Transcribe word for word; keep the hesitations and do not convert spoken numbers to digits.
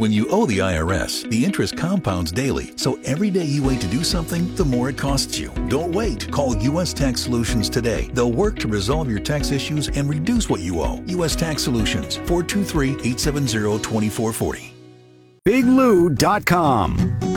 When you owe the I R S, the interest compounds daily, so every day you wait to do something, the more it costs you. Don't wait. Call U S Tax Solutions today. They'll work to resolve your tax issues and reduce what you owe. U S Tax Solutions, four two three, eight seven zero, two four four zero. big lou dot com